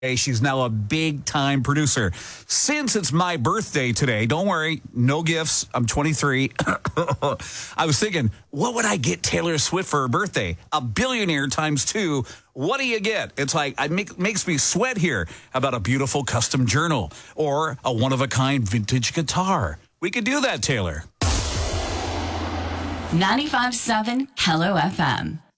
She's now a big-time producer. Since it's my birthday today, don't worry, no gifts. I'm 23. I was thinking, what would I get Taylor Swift for her birthday? A billionaire times 2. What do you get? It's like, it makes me sweat here about a beautiful custom journal or a one-of-a-kind vintage guitar. We could do that, Taylor. 95.7 Hello FM.